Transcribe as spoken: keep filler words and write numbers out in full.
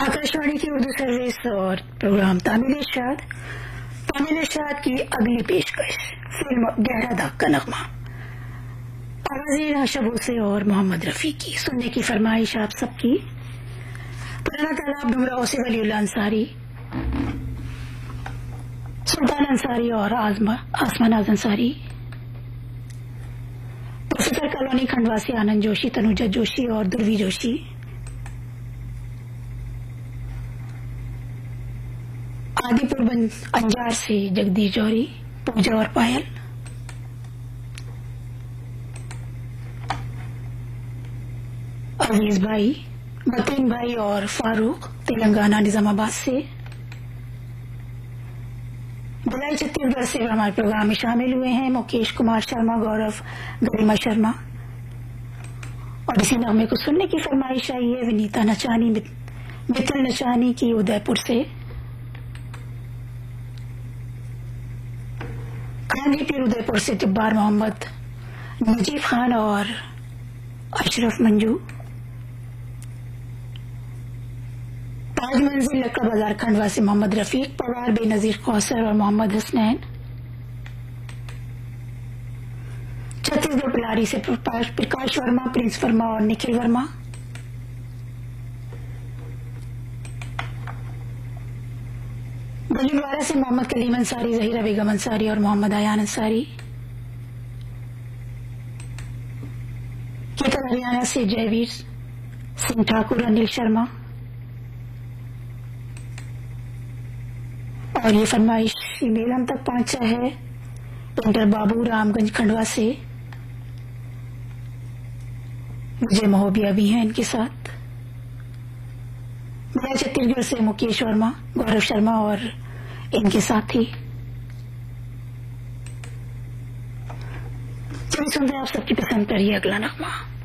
आकाशवाणी की उर्दू सर्विस और प्रोग्राम तामिल इरशाद तामिल इरशाद की अगली पेशकश फिल्म गहरा दाग का नगमा आवाज़ें आशा भोसले और मोहम्मद रफी की सुनने की फरमाइश आप सबकी। पुराना तालाब डुमरा ओसे वलीउल्लाह अंसारी, सुल्तान अंसारी और आजमा आसमान आज अंसारी, प्रोफेसर कॉलोनी खंडवासी आनंद जोशी, तनुजा जोशी और दुर्वी जोशी, आदिपुर अंजार से जगदीश जौहरी, पूजा और पायल, अजीज भाई, मतीन भाई और फारूक तेलंगाना निजामाबाद से, भिलाई छत्तीसगढ़ से हमारे प्रोग्राम में शामिल हुए हैं मुकेश कुमार शर्मा, गौरव गरिमा शर्मा। और इसी नगमे को सुनने की फरमाइश आई है विनीता नचानी मित्तल नचानी की उदयपुर से, खानगी पीर उदयपुर से जब्बार मोहम्मद, नजीब खान और अशरफ मंजू, ताज मंजिल लक्का बाजार खंडवा से मोहम्मद रफीक पवार, बेनजीर कौसर और मोहम्मद हसनैन, छत्तीसगढ़ पिलारी से प्रकाश वर्मा, प्रिंस वर्मा और निखिल वर्मा, बलूनवाड़ा से मोहम्मद कलीम अंसारी, जहीरा बेगम अंसारी और मोहम्मद आयान अंसारी, केतन हरियाणा से जयवीर सिंह ठाकुर, अनिल शर्मा। और ये फरमाइश ईमेल हम तक पहुंचा है पेंटर बाबू रामगंज खंडवा से, मुझे महोबिया भी हैं इनके साथ, मैं छत्तीसगढ़ से मुकेश वर्मा, गौरव शर्मा और इनके साथी। चलिए सुनते हैं आप सबकी पसंद करिए अगला नगमा।